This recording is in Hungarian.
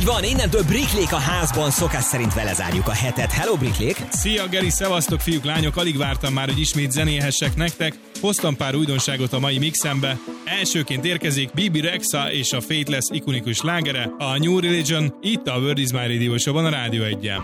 van, innentől Bricklék a házban, szokás szerint vele zárjuk a hetet. Hello, Bricklék! Szia, Geri, szevasztok, fiúk, lányok, alig vártam már, hogy ismét zenéhessek nektek. Hoztam pár újdonságot a mai mixembe. Elsőként érkezik Bibi Rexha és a Faithless ikonikus slágere, a New Religion, itt a World is My Radio Show-ban a Rádió 1-en.